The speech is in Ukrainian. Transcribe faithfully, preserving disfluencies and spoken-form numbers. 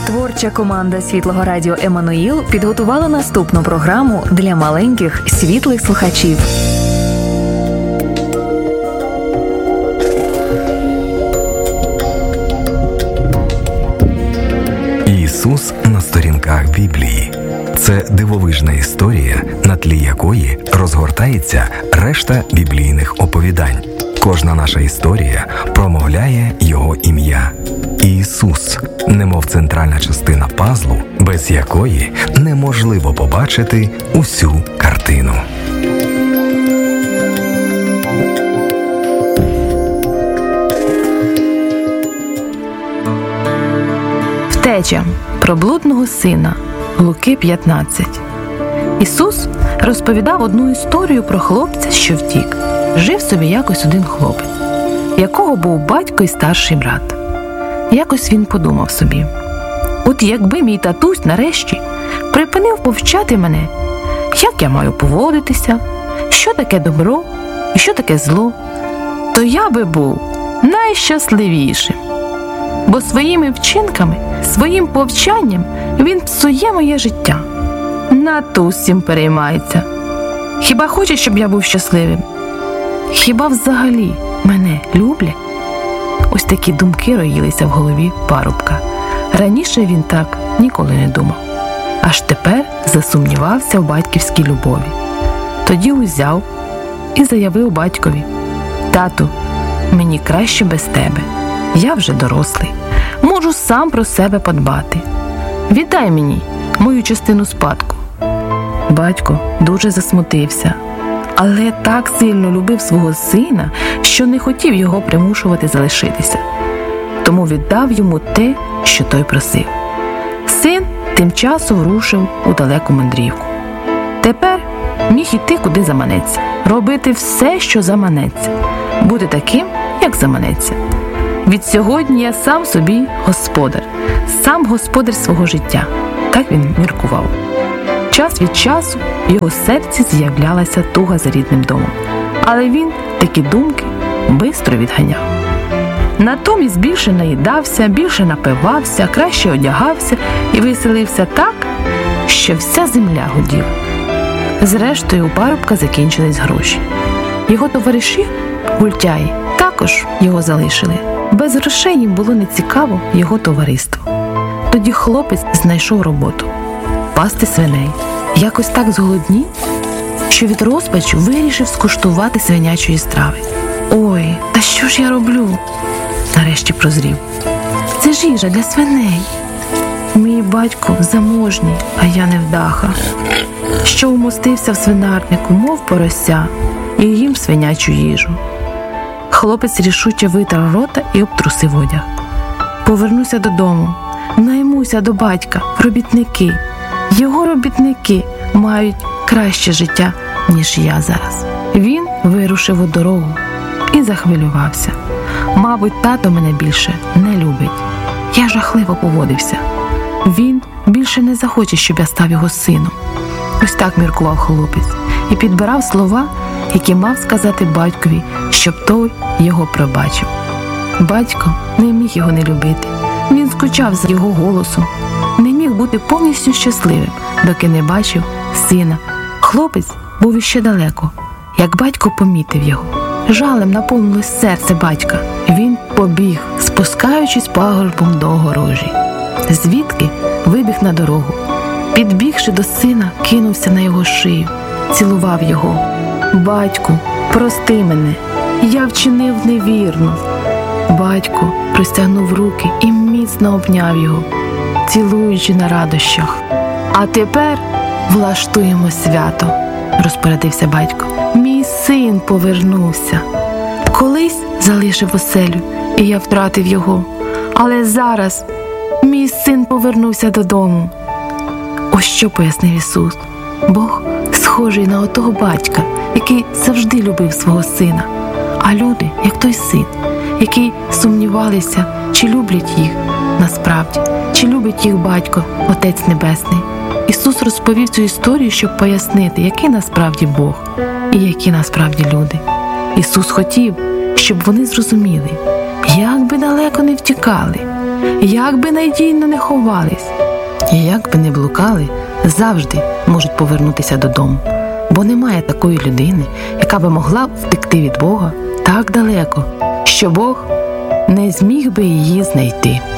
Творча команда Світлого Радіо «Еммануїл» підготувала наступну програму для маленьких світлих слухачів. Ісус на сторінках Біблії. Це дивовижна історія, на тлі якої розгортається решта біблійних оповідань. Кожна наша історія промовляє Його ім'я. Ісус, немов центральна частина пазлу, без якої неможливо побачити усю картину. Втеча. Про блудного сина. Луки п'ятнадцять. Ісус розповідав одну історію про хлопця, що втік. Жив собі якось один хлопець, якого був батько і старший брат. Якось він подумав собі: от якби мій татусь нарешті припинив повчати мене, як я маю поводитися, що таке добро і що таке зло, то я би був найщасливішим. Бо своїми вчинками, своїм повчанням він псує моє життя. Надто усім переймається. Хіба хоче, щоб я був щасливим? Хіба взагалі мене люблять? Ось такі думки роїлися в голові парубка. Раніше він так ніколи не думав. Аж тепер засумнівався в батьківській любові. Тоді узяв і заявив батькові: «Тату, мені краще без тебе. Я вже дорослий. Можу сам про себе подбати. Віддай мені мою частину спадку». Батько дуже засмутився, але так сильно любив свого сина, що не хотів його примушувати залишитися. Тому віддав йому те, що той просив. Син тим часом рушив у далеку мандрівку. Тепер міг іти куди заманеться, робити все, що заманеться, бути таким, як заманеться. Від сьогодні я сам собі господар, сам господар свого життя. Так він міркував. Час від часу в його серці з'являлася туга за рідним домом. Але він такі думки бистро відганяв. Натомість більше наїдався, більше напивався, краще одягався і веселився так, що вся земля гуділа. Зрештою, у парубка закінчились гроші. Його товариші, гультяї, також його залишили. Без грошей їм було нецікаво його товариство. Тоді хлопець знайшов роботу – пасти свиней. Якось так зголоднів, що від розпачу вирішив скуштувати свинячої страви. «Ой, та що ж я роблю?» Нарешті прозрів. «Це ж їжа для свиней. Мій батько заможній, а я невдаха, що умостився в свинарнику, мов порося, і їм свинячу їжу». Хлопець рішуче витер рота і обтрусив одяг. «Повернуся додому, наймуся до батька, робітники. Його робітники мають краще життя, ніж я зараз». Він вирушив у дорогу і захвилювався. «Мабуть, тато мене більше не любить. Я жахливо поводився. Він більше не захоче, щоб я став його сином». Ось так міркував хлопець і підбирав слова, які мав сказати батькові, щоб той його пробачив. Батько не міг його не любити. Він скучав за його голосом. Не міг бути повністю щасливим, доки не бачив сина. Хлопець був іще далеко, як батько помітив його. Жалем наповнилось серце батька. Він побіг, спускаючись пагорбом до огорожі. Звідки вибіг на дорогу. Підбігши до сина, кинувся на його шию, цілував його. «Батьку, прости мене, я вчинив невірно». Батько простягнув руки і міцно обняв його, цілуючи на радощах. «А тепер влаштуємо свято», – розпорядився батько. «Мій син повернувся. Колись залишив оселю, і я втратив його. Але зараз мій син повернувся додому». Ось що пояснив Ісус. Бог схожий на отого батька, який завжди любив свого сина. А люди, як той син, які сумнівалися, чи люблять їх насправді, чи любить їх батько, Отець Небесний. Ісус розповів цю історію, щоб пояснити, який насправді Бог і які насправді люди. Ісус хотів, щоб вони зрозуміли, як би далеко не втікали, як би надійно не ховались, і як би не блукали, завжди можуть повернутися додому, бо немає такої людини, яка би могла втекти від Бога так далеко, що Бог не зміг би її знайти.